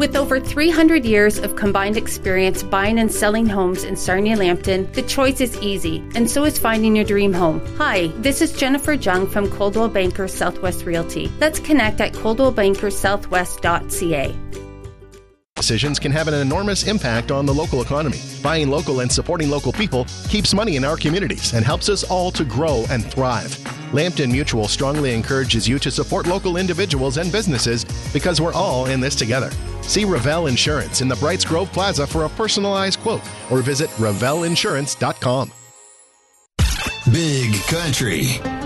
With over 300 years of combined experience buying and selling homes in Sarnia-Lambton, the choice is easy, and so is finding your dream home. Hi, this is Jennifer Jung from Coldwell Banker Southwest Realty. Let's connect at coldwellbankersouthwest.ca. Decisions can have an enormous impact on the local economy. Buying local and supporting local people keeps money in our communities and helps us all to grow and thrive. Lambton Mutual strongly encourages you to support local individuals and businesses because we're all in this together. See Revell Insurance in the Brights Grove Plaza for a personalized quote or visit revellinsurance.com. Big Country